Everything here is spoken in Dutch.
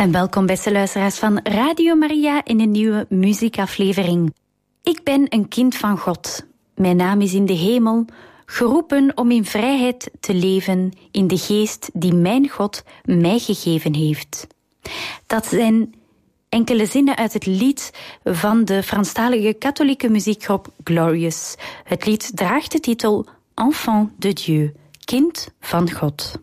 En welkom beste luisteraars van Radio Maria in een nieuwe muziekaflevering. Ik ben een kind van God. Mijn naam is in de hemel, geroepen om in vrijheid te leven in de geest die mijn God mij gegeven heeft. Dat zijn enkele zinnen uit het lied van de Franstalige katholieke muziekgroep Glorious. Het lied draagt de titel Enfant de Dieu, kind van God.